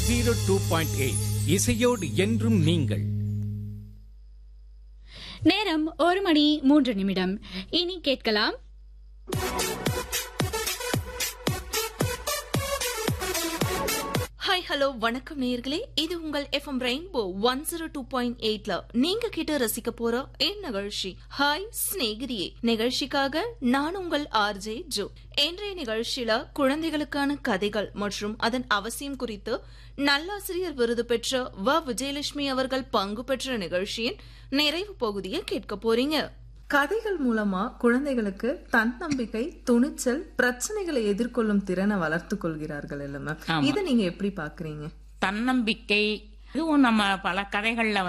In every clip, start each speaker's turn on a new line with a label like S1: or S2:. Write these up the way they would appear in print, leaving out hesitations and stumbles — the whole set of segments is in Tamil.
S1: 102.8 இசையோடு என்றும் நீங்கள்.
S2: நேரம் 1:03. இனி கேட்கலாம்
S3: ஹாய் ஹலோ வணக்கம் நேயர்களே, இது உங்கள் எஃப்எம் ரெயின்போ 102.8ல நீங்க கேட்டு ரசிக்க போற என் நிகழ்ச்சி ஹாய் சிநேகிதியே. நிகழ்ச்சிக்காக நான் உங்கள் ஆர்ஜே ஜோ. இன்றைய நிகழ்ச்சியில குழந்தைகளுக்கான கதைகள் மற்றும் அதன் அவசியம் குறித்து நல்லாசிரியர் விருது பெற்ற விஜயலட்சுமி அவர்கள் பங்கு பெற்ற நிகழ்ச்சியின் நிறைவு பகுதியை கேட்க போறீங்க.
S4: கதைகள் மூலமா குழந்தைகளுக்கு தன்னம்பிக்கை, துணிச்சல், பிரச்சனைகளை எதிர்கொள்ளும் திறனை வளர்த்து கொள்கிறார்கள் இல்ல? இதை நீங்க எப்படி பாக்குறீங்க?
S5: தன்னம்பிக்கை இதுவும் நம்ம பல கதைகள்ல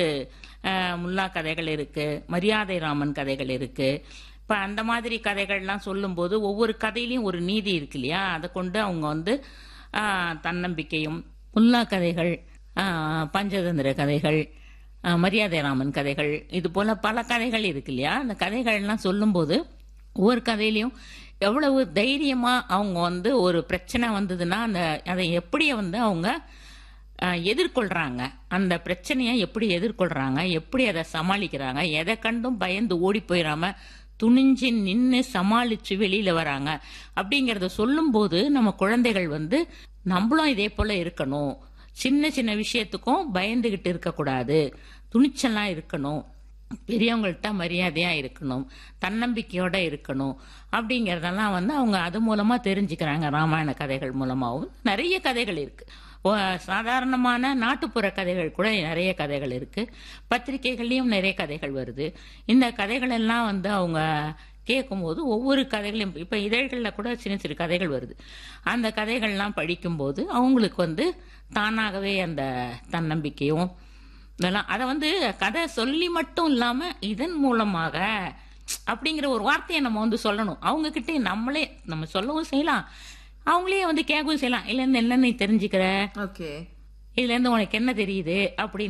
S5: முல்லா கதைகள் இருக்கு, மரியாதை ராமன் கதைகள் இருக்கு. இப்ப அந்த மாதிரி கதைகள்லாம் சொல்லும் போது ஒவ்வொரு கதையிலயும் ஒரு நீதி இருக்கு இல்லையா? அதை கொண்டு அவங்க தன்னம்பிக்கையும், முல்லா கதைகள், பஞ்சதந்திர கதைகள், மரியாதை ராமன் கதைகள், இது போல பல கதைகள் இருக்கு இல்லையா? அந்த கதைகள்லாம் சொல்லும்போது ஒவ்வொரு கதையிலையும் எவ்வளவு தைரியமா அவங்க ஒரு பிரச்சனை வந்ததுன்னா அதை எப்படி அவங்க எதிர்கொள்றாங்க, அந்த பிரச்சனையை எப்படி எதிர்கொள்றாங்க, எப்படி அதை சமாளிக்கிறாங்க, எதை கண்டும் பயந்து ஓடி போயிடாம துணிஞ்சு நின்று சமாளிச்சு வெளியில வராங்க அப்படிங்கறத சொல்லும் போது நம்ம குழந்தைகள் நம்மளும் இதே போல இருக்கணும், சின்ன சின்ன விஷயத்துக்கும் பயந்துகிட்டு இருக்கக்கூடாது, துணிச்சலா இருக்கணும், பெரியவங்கள்ட்ட மரியாதையா இருக்கணும், தன்னம்பிக்கையோட இருக்கணும் அப்படிங்கறதெல்லாம் அவங்க அது மூலமா தெரிஞ்சுக்கிறாங்க. ராமாயண கதைகள் மூலமாவும் நிறைய கதைகள் இருக்கு. சாதாரணமான நாட்டுப்புற கதைகள் கூட நிறைய கதைகள் இருக்கு. பத்திரிகைகள்லயும் நிறைய கதைகள் வருது. இந்த கதைகள் எல்லாம் அவங்க கேட்கும்போது ஒவ்வொரு கதைகளையும் இப்ப இதழ்கள்ல கூட சின்ன சின்ன கதைகள் வருது. அந்த கதைகள்லாம் படிக்கும்போது அவங்களுக்கு தானாகவே அந்த தன்னம்பிக்கையும் இதெல்லாம் அதை கதை சொல்லி மட்டும் இல்லாம இதன் மூலமாக அப்படிங்கிற ஒரு வார்த்தையை நம்ம சொல்லணும். அவங்க கிட்டே நம்ம சொல்லவும் செய்யலாம், அவங்களே கேட்கவும் செய்யலாம். இதுல இருந்து என்ன நீ தெரிஞ்சுக்கிற, இதுல இருந்து உனக்கு என்ன தெரியுது அப்படின்னு